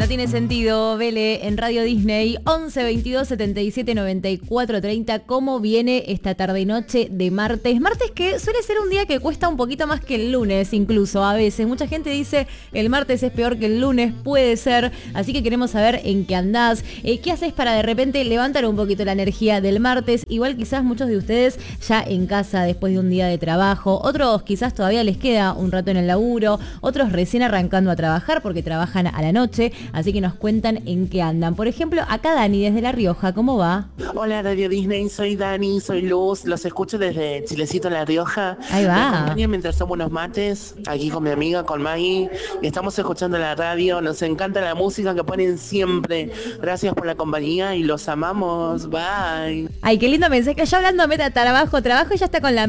tiene sentido, Vele, en Radio Disney, 11 22 77 94 30. ¿Cómo viene esta tarde y noche de martes? Martes que suele ser un día que cuesta un poquito más que el lunes, incluso a veces. Mucha gente dice el martes es peor que el lunes, puede ser. Así que queremos saber en qué andás, qué haces para de repente levantar un poquito la energía del martes. Igual quizás muchos de ustedes ya en casa después de un día de trabajo. Otros quizás todavía les queda un rato en el laburo. Otros recién arrancando a trabajar porque trabajan a la noche. Así que nos cuentan en qué andan. Por ejemplo, acá Dani desde La Rioja, ¿cómo va? Hola Radio Disney, soy Dani, soy Luz, los escucho desde Chilecito, La Rioja. Ahí va. Me acompañan mientras tomo unos mates, aquí con mi amiga, con Maggie, y estamos escuchando la radio, nos encanta la música que ponen siempre. Gracias por la compañía y los amamos, bye. Ay, qué lindo mensaje. Yo hablando meta trabajo y ya está con la